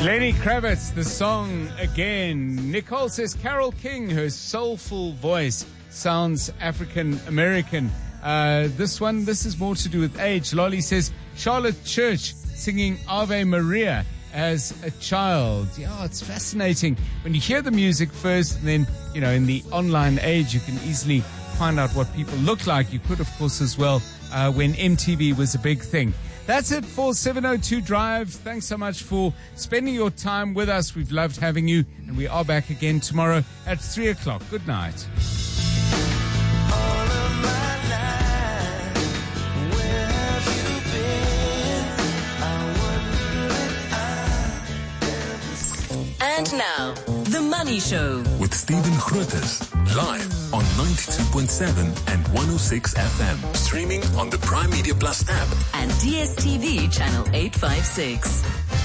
Lenny Kravitz, the song again. Nicole says Carole King, her soulful voice sounds African-American. This is more to do with age. Lolly says Charlotte Church singing Ave Maria as a child. Yeah, it's fascinating. When you hear the music first, and then, in the online age, you can easily find out what people look like. You could, of course, as well, when MTV was a big thing. That's it for 702 Drive. Thanks so much for spending your time with us. We've loved having you, and we are back again tomorrow at 3 o'clock. Good night. And now, The Money Show. With Stephen Grootes. Live on 92.7 and 106 FM. Streaming on the Prime Media Plus app. And DSTV channel 856.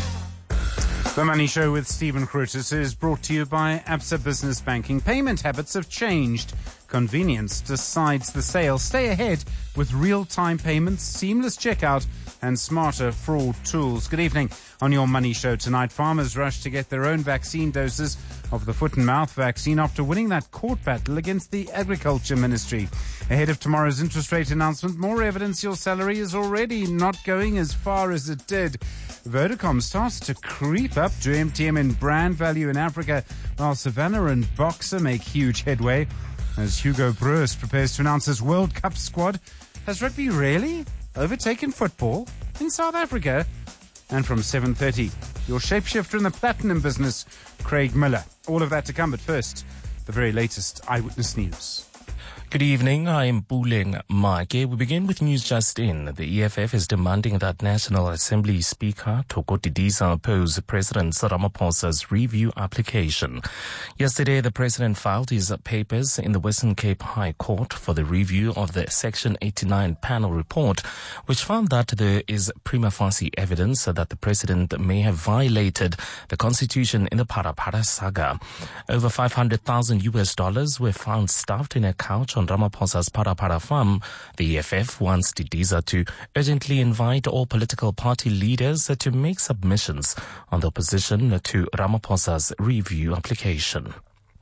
The Money Show with Stephen Grootes is brought to you by Absa Business Banking. Payment habits have changed. Convenience decides the sale. Stay ahead with real-time payments, seamless checkout, and smarter fraud tools. Good evening. On your Money Show tonight, farmers rush to get their own vaccine doses of the foot and mouth vaccine after winning that court battle against the Agriculture Ministry. Ahead of tomorrow's interest rate announcement, more evidence your salary is already not going as far as it did. Vodacom starts to creep up to MTN in brand value in Africa, while Savannah and Boxer make huge headway. As Hugo Broos prepares to announce his World Cup squad, has rugby really overtaken football in South Africa? And from 7:30, your shapeshifter in the platinum business, Craig Miller. All of that to come, but first, the very latest Eyewitness News. Good evening, I am Buleng Make. We begin with news just in. The EFF is demanding that National Assembly Speaker Thoko Didiza oppose President Ramaphosa's review application. Yesterday, the President filed his papers in the Western Cape High Court for the review of the Section 89 panel report, which found that there is prima facie evidence that the President may have violated the Constitution in the Parapara saga. Over $500,000 were found stuffed in a couch on Ramaphosa's Parapara farm. The EFF wants Didiza to urgently invite all political party leaders to make submissions on the opposition to Ramaphosa's review application.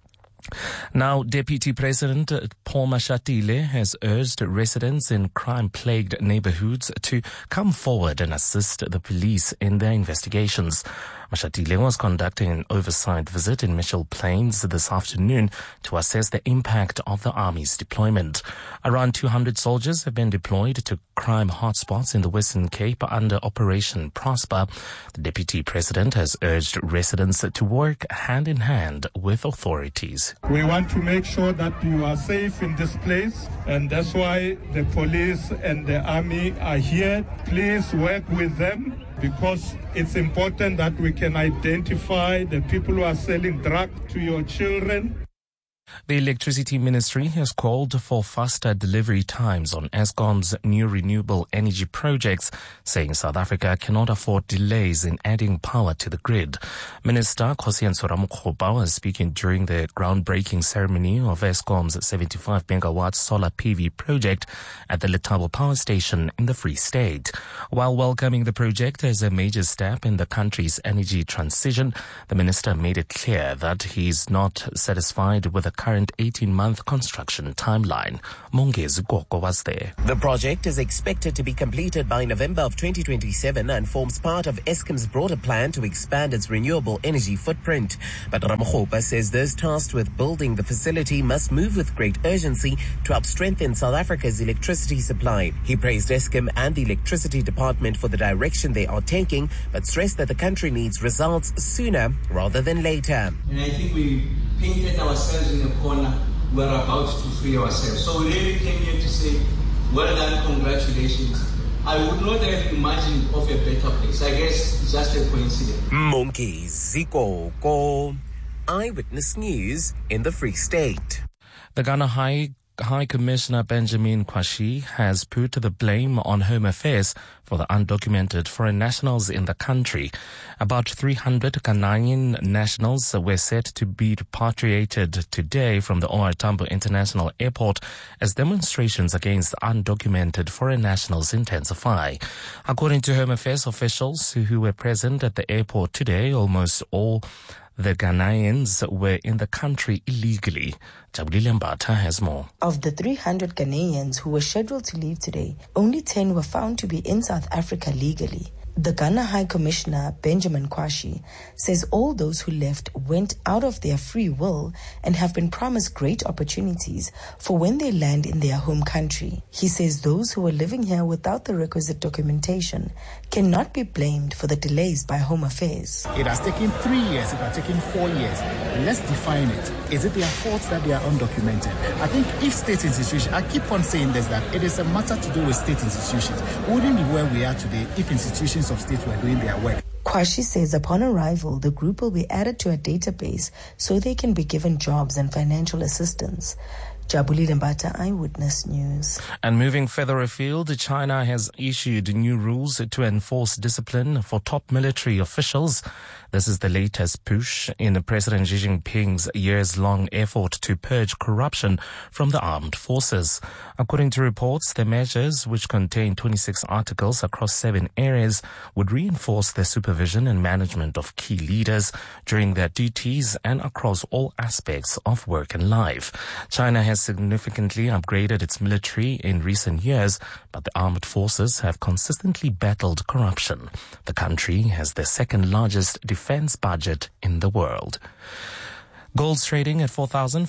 Now, Deputy President Paul Mashatile has urged residents in crime-plagued neighborhoods to come forward and assist the police in their investigations. Mashatile was conducting an oversight visit in Mitchell Plains this afternoon to assess the impact of the Army's deployment. Around 200 soldiers have been deployed to crime hotspots in the Western Cape under Operation Prosper. The Deputy President has urged residents to work hand in hand with authorities. We want to make sure that you are safe in this place, and that's why the police and the army are here. Please work with them, because it's important that we can identify the people who are selling drugs to your children. The Electricity Ministry has called for faster delivery times on Eskom's new renewable energy projects, saying South Africa cannot afford delays in adding power to the grid. Minister Kgosientsho Ramokgopa was speaking during the groundbreaking ceremony of Eskom's 75-megawatt solar PV project at the Letabo Power Station in the Free State. While welcoming the project as a major step in the country's energy transition, the minister made it clear that he is not satisfied with the current 18-month construction timeline. Mongezi Goko was there. The project is expected to be completed by November of 2027 and forms part of Eskom's broader plan to expand its renewable energy footprint. But Ramokgopa says those tasked with building the facility must move with great urgency to help strengthen South Africa's electricity supply. He praised Eskom and the Electricity Department for the direction they are taking, but stressed that the country needs results sooner rather than later. And I think we painted ourselves in a corner. We're about to free ourselves. So we really came here to say, well done, congratulations. I would not have imagined of a better place. I guess it's just a coincidence. Mongezi Goko, Eyewitness News in the Free State. The Ghana High High Commissioner Benjamin Kwashi has put the blame on Home Affairs for the undocumented foreign nationals in the country. About 300 Ghanaian nationals were set to be repatriated today from the OR Tambo International Airport as demonstrations against undocumented foreign nationals intensify. According to Home Affairs officials who were present at the airport today, almost all the Ghanaians were in the country illegally. Jabulile Mbata has more. Of the 300 Ghanaians who were scheduled to leave today, only 10 were found to be in South Africa legally. The Ghana High Commissioner, Benjamin Kwashi, says all those who left went out of their free will and have been promised great opportunities for when they land in their home country. He says those who were living here without the requisite documentation cannot be blamed for the delays by Home Affairs. It has taken 3 years, it has taken 4 years. Let's define it. Is it their fault that they are undocumented? I think if state institutions, I keep on saying this, that it is a matter to do with state institutions. We wouldn't be where we are today if institutions of state were doing their work. Kwashi says upon arrival, the group will be added to a database so they can be given jobs and financial assistance. Jabulile Mbata, Eyewitness News. And moving further afield, China has issued new rules to enforce discipline for top military officials. This is the latest push in President Xi Jinping's years-long effort to purge corruption from the armed forces. According to reports, the measures, which contain 26 articles across 7 areas, would reinforce the supervision and management of key leaders during their duties and across all aspects of work and life. China has significantly upgraded its military in recent years, but the armed forces have consistently battled corruption. The country has the second largest defense budget in the world. Gold's trading at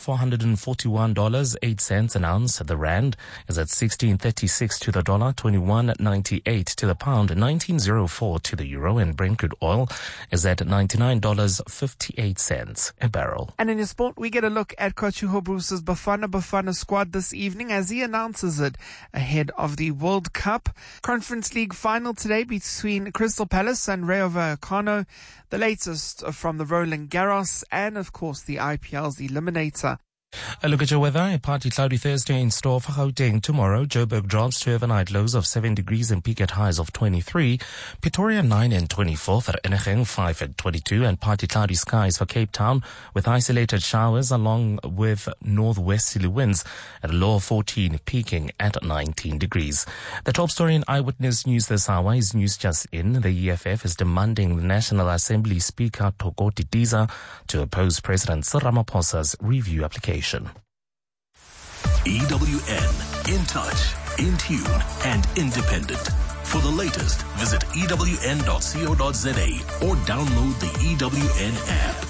$4,441.08 an ounce. The rand is at 16.36 to the dollar, 21.98 to the pound, 19.04 to the euro, and Brent crude oil is at $99.58 a barrel. And in your sport, we get a look at Coach Hugo Broos's Bafana squad this evening as he announces it ahead of the World Cup. Conference League final today between Crystal Palace and Rayo Vallecano. The latest from the Roland Garros and, of course, the IPL's Eliminator. A look at your weather. A partly cloudy Thursday in store for Gauteng tomorrow. Joburg drops to overnight lows of 7 degrees and peak at highs of 23. Pretoria 9 and 24. Vereeniging 5 and 22. And partly cloudy skies for Cape Town with isolated showers along with northwesterly winds at a low of 14, peaking at 19 degrees. The top story in Eyewitness News this hour is news just in. The EFF is demanding the National Assembly Speaker Thoko Didiza to oppose President Cyril Ramaphosa's review application. EWN, in touch, in tune, and independent. For the latest, visit ewn.co.za or download the EWN app.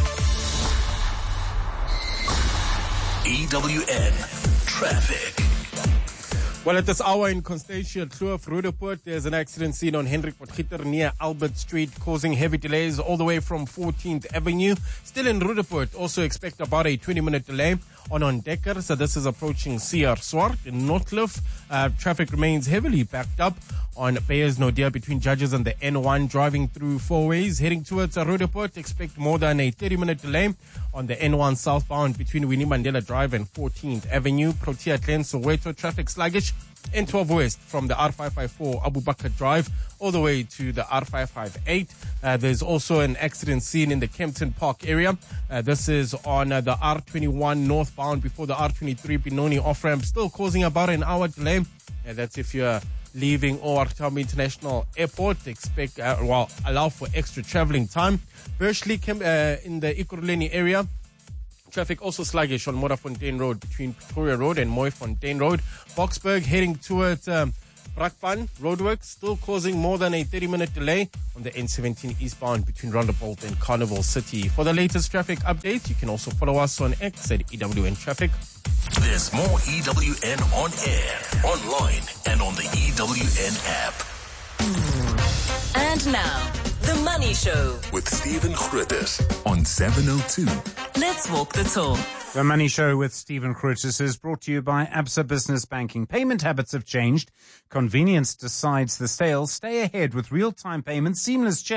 EWN Traffic. Well, at this hour in Constantia Kloof, Roodepoort, there's an accident scene on Hendrik Potgieter near Albert Street, causing heavy delays all the way from 14th Avenue. Still in Roodepoort, also expect about a 20-minute delay on Ondekker. So this is approaching CR Swart in Northcliffe. Traffic remains heavily backed up on Beyers Naudé between Judges and the N1, driving through 4 ways. Heading towards Roodepoort, expect more than a 30-minute delay on the N1 southbound between Winnie Mandela Drive and 14th Avenue. Protea Glen, Soweto, traffic sluggish. N12 West from the R554 Abu Bakr Drive all the way to the R558. There's also an accident scene in the Kempton Park area. This is on the R21 northbound before the R23 Benoni off-ramp, still causing about an hour delay. That's if you're leaving OR Tambo International Airport. Expect, allow for extra traveling time. Bursley in the Ekurhuleni area. Traffic also sluggish on Morafontein Road between Pretoria Road and Mooifontein Road. Boksburg heading towards Brakpan Roadworks, still causing more than a 30-minute delay on the N17 eastbound between Rondebolt and Carnival City. For the latest traffic updates, you can also follow us on X at EWN Traffic. There's more EWN on air, online, and on the EWN app. And now, The Money Show with Stephen Grootes on 702. Let's walk the talk. The Money Show with Stephen Grootes is brought to you by Absa Business Banking. Payment habits have changed. Convenience decides the sale. Stay ahead with real-time payments, seamless checks.